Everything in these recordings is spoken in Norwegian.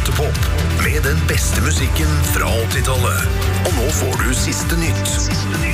Rottepop med den beste musikken fra 80-tallet. Og nå får du siste nytt.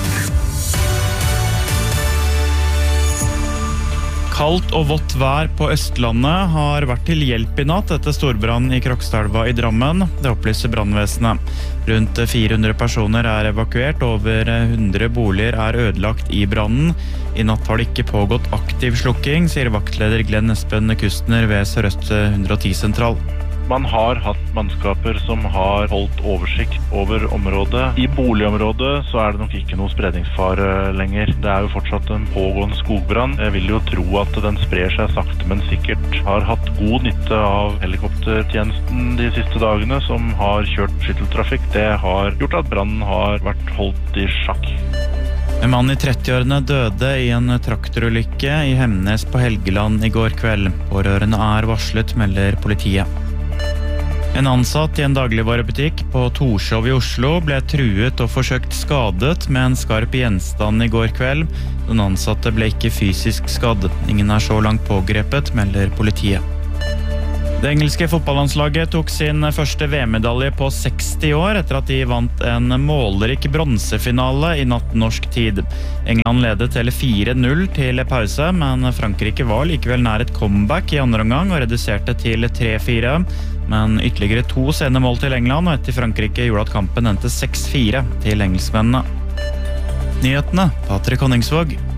Kaldt og vått vær på Østlandet har vært til hjelp i natt etter storbrann i Krokstadelva i Drammen. Det opplyser brannvesenet. Rundt 400 personer er evakuert, over 100 boliger er ødelagt i brannen. I natt har det ikke pågått aktiv slukking, sier vaktleder Glenn Espen Kustner ved Sør-Øst 110-sentral. Man har hatt mannskaper som har holdt oversikt over området. I boligområdet så er det nok ikke noe spredningsfare lenger. Det er jo fortsatt en pågående skogbrann. Jeg vil jo tro at den sprer seg sakte, men sikkert. Har hatt god nytte av helikoptertjenesten de siste dagene, som har kjørt skytteltrafikk. Det har gjort at brannen har vært holdt i sjakk. En mann i 30-årene døde i en traktorulykke i Hemnes på Helgeland i går kveld. Pårørende er varslet, melder politiet. En ansatt i en dagligvarebutikk på Torshov i Oslo ble truet og forsøkt skadet med en skarp gjenstand i går kveld. Den ansatte ble ikke fysisk skadd. Ingen er så langt pågrepet, melder politiet. Det engelske fotballandslaget tok sin første VM-medalje på 60 år etter at de vant en målrik bronsefinale i natt norsk tid. England ledet hele 4-0 til pause, men Frankrike var likevel nær et comeback i andre omgang og reduserte til 3-4. Men ytterligere 2 sene mål til England og etter Frankrike gjorde at kampen endte 6-4 til engelskmennene. Nyhetene, Patrick Honningsvåg.